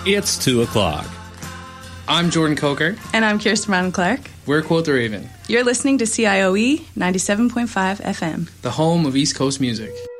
It's 2 o'clock. I'm Jordan Coker. And I'm Kirsten Brown Clark. We're Quote the Raven. You're listening to CIOE 97.5 FM, the home of East Coast music.